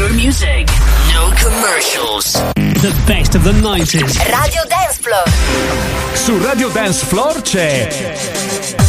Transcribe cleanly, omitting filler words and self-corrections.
Pure music, no commercials. The best of the 90s. Radio Dance Floor. Su Radio Dance Floor c'è